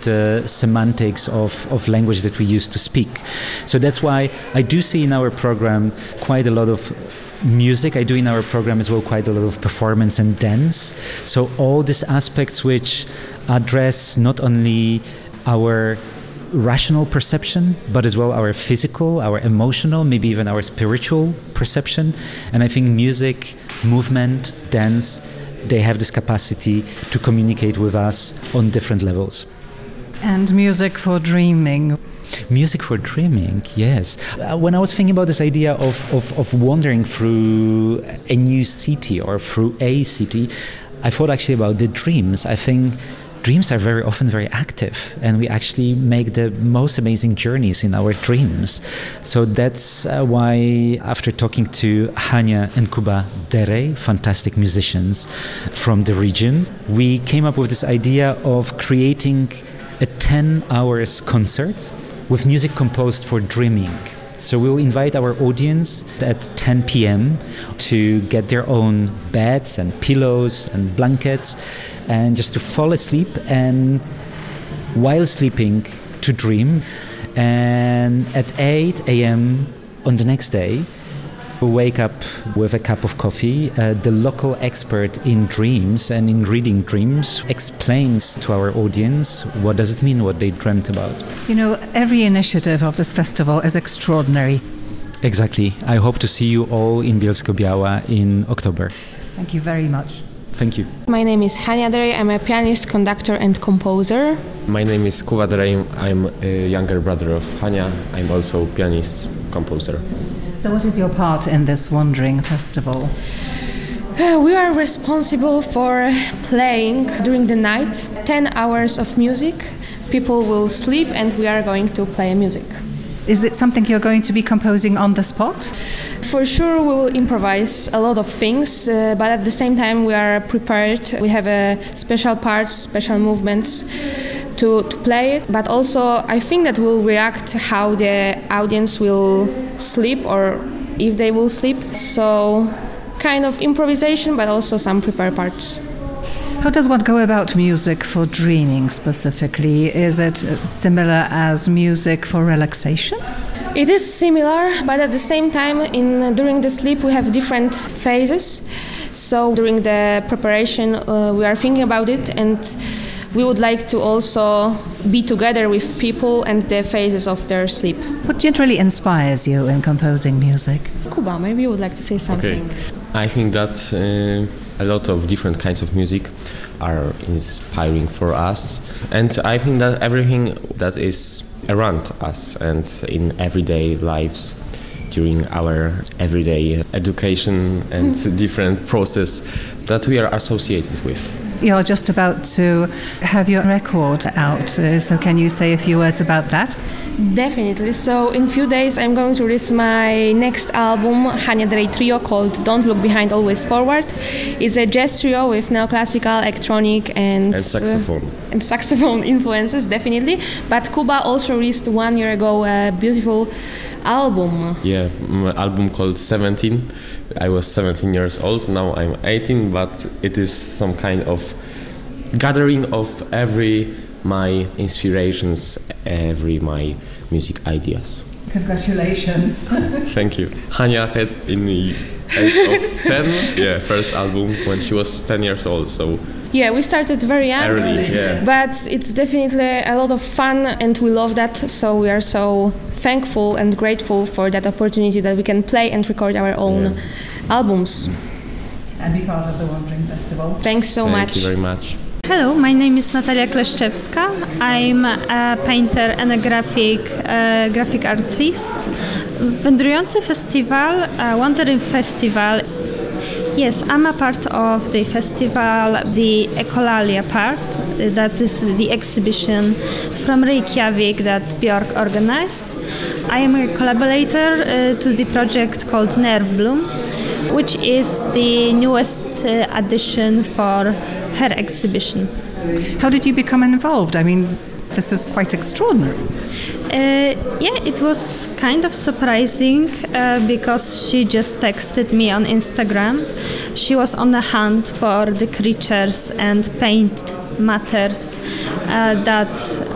the semantics of language that we used to speak. So that's why I do see in our program quite a lot of music. I do in our program as well quite a lot of performance and dance. So all these aspects which address not only our rational perception, but as well our physical, our emotional, maybe even our spiritual perception. And I think music, movement, dance, they have this capacity to communicate with us on different levels. And music for dreaming. Music for dreaming, yes. When I was thinking about this idea of wandering through a new city or through a city, I thought actually about the dreams. I think dreams are very often very active, and we actually make the most amazing journeys in our dreams. So that's why, after talking to Hania and Kuba Derey, fantastic musicians from the region, we came up with this idea of creating a 10 hours concert with music composed for dreaming. So we'll invite our audience at 10 p.m. to get their own beds and pillows and blankets and just to fall asleep, and while sleeping to dream. And at 8 a.m. on the next day, we'll wake up with a cup of coffee. The local expert in dreams and in reading dreams explains to our audience what does it mean, what they dreamt about. You know, every initiative of this festival is extraordinary. Exactly. I hope to see you all in Bielsko-Biała in October. Thank you very much. Thank you. My name is Hania Derey. I'm a pianist, conductor and composer. My name is Kuba Derey. I'm a younger brother of Hania. I'm also pianist, composer. So what is your part in this Wandering Festival? We are responsible for playing during the night, 10 hours of music. People will sleep and we are going to play music. Is it something you're going to be composing on the spot? For sure we will improvise a lot of things, but at the same time we are prepared. We have special parts, special movements to play it, but also I think that we'll react how the audience will sleep or if they will sleep. So kind of improvisation, but also some prepared parts. How does one go about music for dreaming specifically? Is it similar as music for relaxation? It is similar, but at the same time, during the sleep we have different phases. So during the preparation we are thinking about it, and we would like to also be together with people and the phases of their sleep. What generally inspires you in composing music? Kuba, maybe you would like to say something. Okay. I think that a lot of different kinds of music are inspiring for us, and I think that everything that is around us and in everyday lives during our everyday education and different process that we are associated with. You're just about to have your record out, so can you say a few words about that? Definitely. So in a few days I'm going to release my next album, Hania Derey Trio, called Don't Look Behind, Always Forward. It's a jazz trio with neoclassical, electronic and saxophone influences, definitely. But Kuba also released 1 year ago a beautiful album. Yeah, my album called 17. I was 17 years old, now I'm 18, but it is some kind of gathering of every my inspirations, every my music ideas. Congratulations. Thank you. Hania had in the age of 10, first album when she was 10 years old, so yeah, we started very young, but it's definitely a lot of fun and we love that, so we are so thankful and grateful for that opportunity that we can play and record our own albums. And be part of the Wandering Festival. Thanks so much. Thank you very much. Hello, my name is Natalia Kleszczewska. I'm a painter and a graphic artist. Wędrujący Festival, Wandering Festival. Yes, I'm a part of the festival, the Ekolalia part, that is the exhibition from Reykjavik that Björk organized. I am a collaborator to the project called Nervebloom, which is the newest addition for her exhibition. How did you become involved? I mean, this is quite extraordinary. It was kind of surprising because she just texted me on Instagram. She was on the hunt for the creatures and paint matters that